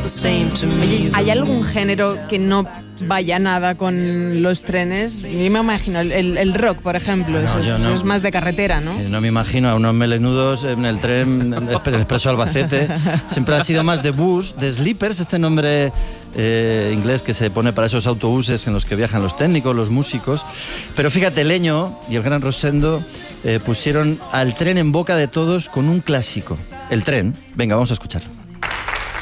Oye, ¿hay algún género que no vaya nada con los trenes? Yo me imagino el rock, por ejemplo. No, eso es más de carretera, ¿no? No me imagino a unos melenudos en el tren Expreso Albacete. Siempre ha sido más de bus, de sleepers, este nombre inglés que se pone para esos autobuses en los que viajan los técnicos, los músicos. Pero fíjate, Leño y el gran Rosendo pusieron al tren en boca de todos con un clásico. El tren. Venga, vamos a escucharlo.